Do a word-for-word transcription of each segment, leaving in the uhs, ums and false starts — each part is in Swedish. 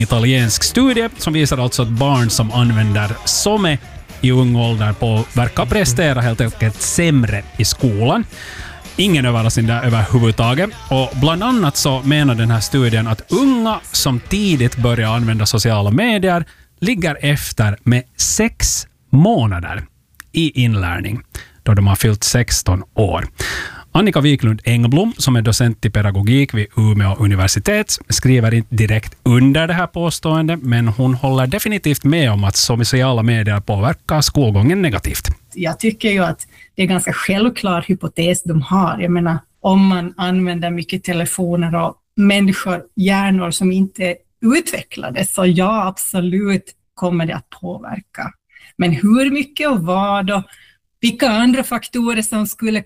Italiensk studie som visar alltså att barn som använder SOME i ung ålder på verkar prestera helt enkelt sämre i skolan. Ingen överraskning där överhuvudtaget. Och bland annat så menar den här studien att unga som tidigt börjar använda sociala medier ligger efter med sex månader i inlärning då de har fyllt sexton år. Annika Wiklund Engblom, som är docent i pedagogik vid Umeå universitet, skriver inte direkt under det här påståendet, men hon håller definitivt med om att sociala medier påverkar skolgången negativt. Jag tycker ju att det är ganska självklar hypotes de har. Jag menar, om man använder mycket telefoner och människor, hjärnor som inte är utvecklade, så ja, absolut kommer det att påverka. Men hur mycket och vad och vilka andra faktorer som skulle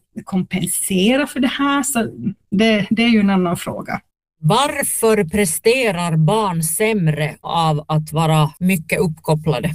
kompensera för det här, så det, det är ju en annan fråga. Varför presterar barn sämre av att vara mycket uppkopplade?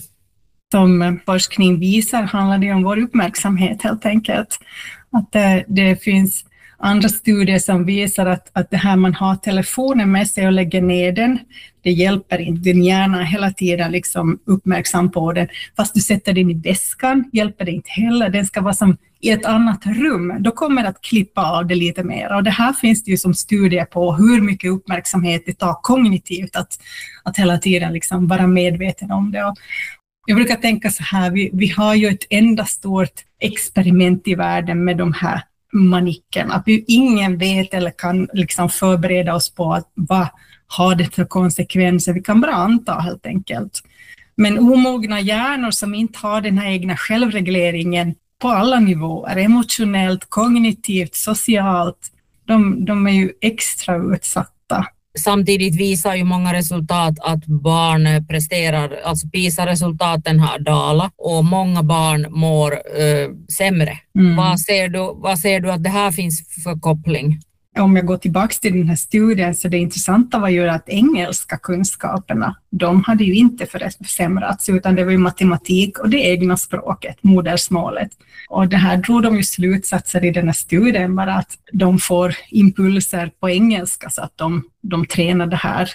Som forskning visar handlar det om vår uppmärksamhet helt enkelt. Att det, det finns andra studier som visar att, att det här man har telefonen med sig och lägger ner den, det hjälper inte. Din hjärna är hela tiden liksom uppmärksam på den. Fast du sätter den i väskan hjälper det inte heller. Den ska vara som i ett annat rum. Då kommer det att klippa av det lite mer. Och det här finns det ju som studier på hur mycket uppmärksamhet det tar kognitivt att, att hela tiden liksom vara medveten om det. Och jag brukar tänka så här, vi, vi har ju ett enda stort experiment i världen med de här manicken. Att vi ingen vet eller kan liksom förbereda oss på att vad har det för konsekvenser. Vi kan bara anta helt enkelt. Men omogna hjärnor som inte har den här egna självregleringen på alla nivåer, emotionellt, kognitivt, socialt, de, de är ju extra utsatta. Samtidigt visar ju många resultat att barn presterar, alltså PISA-resultaten har dalat och många barn mår eh, sämre. Mm. Vad ser du, vad ser du att det här finns för koppling? Om jag går tillbaka till den här studien, så det intressanta var ju att engelska kunskaperna, de hade ju inte försämrats, utan det var ju matematik och det egna språket, modersmålet. Och det här drog de ju slutsatser i den här studien, bara att de får impulser på engelska så att de, de tränar det här.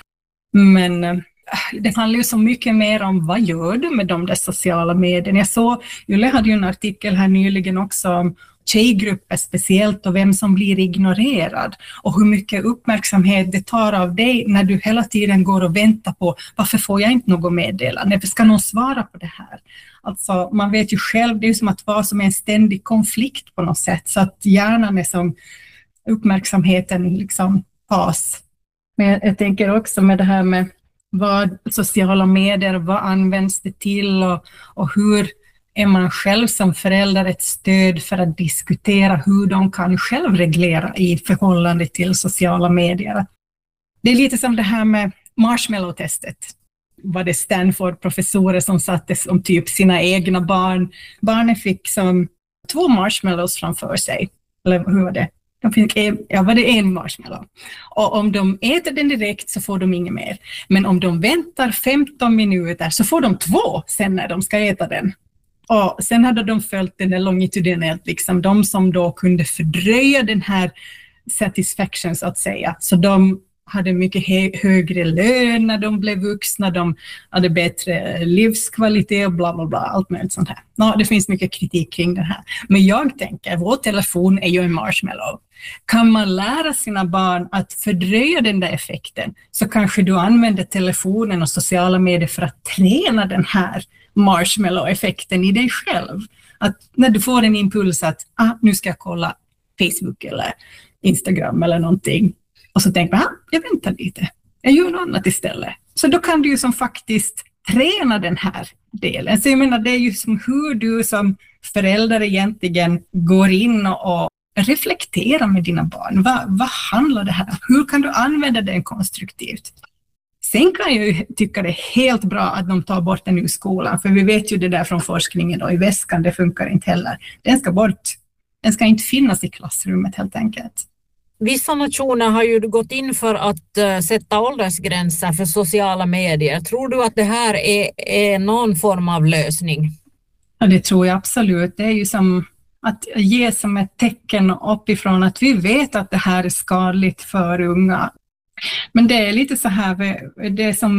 Men det handlar ju så mycket mer om vad gör du med de där sociala medierna. Jag såg, Julle hade ju en artikel här nyligen också om tjejgrupper speciellt och vem som blir ignorerad och hur mycket uppmärksamhet det tar av dig när du hela tiden går och väntar på varför får jag inte något meddelande, varför ska någon svara på det här? Alltså man vet ju själv, det är ju som att vara som en ständig konflikt på något sätt, så att hjärnan är som uppmärksamheten liksom tas. Men jag, jag tänker också med det här med vad sociala medier, vad används det till och, och hur är man själv som förälder ett stöd för att diskutera hur de kan självreglera i förhållande till sociala medier. Det är lite som det här med marshmallow-testet. Var det Stanford-professorer som satte som typ sina egna barn. Barnen fick som två marshmallows framför sig. Eller hur var det? De fick en, ja, var det en marshmallow. Och om de äter den direkt så får de inget mer. Men om de väntar femton minuter så får de två sen när de ska äta den. Och sen hade de följt den där longitudinellt, liksom de som då kunde fördröja den här satisfaction så att säga. Så de hade mycket hö- högre lön när de blev vuxna, de hade bättre livskvalitet och bla bla bla, allt möjligt sånt här. Ja, det finns mycket kritik kring det här. Men jag tänker, vår telefon är ju en marshmallow. Kan man lära sina barn att fördröja den där effekten, så kanske du använder telefonen och sociala medier för att träna den här marshmallow-effekten i dig själv. Att när du får en impuls att ah, nu ska jag kolla Facebook eller Instagram eller någonting, och så tänker man, ah, jag väntar lite, jag gör något annat istället. Så då kan du ju som faktiskt träna den här delen. Så jag menar, det är ju som hur du som förälder egentligen går in och reflekterar med dina barn. Vad, vad handlar det här? Hur kan du använda den konstruktivt? Sen kan jag ju tycka det är helt bra att de tar bort den ur skolan, för vi vet ju det där från forskningen och i väskan, det funkar inte heller. Den ska bort. Den ska inte finnas i klassrummet helt enkelt. Vissa nationer har ju gått in för att uh, sätta åldersgränser för sociala medier. Tror du att det här är, är någon form av lösning? Ja, det tror jag absolut. Det är ju som att ge som ett tecken uppifrån att vi vet att det här är skadligt för unga. Men det är lite så här, det som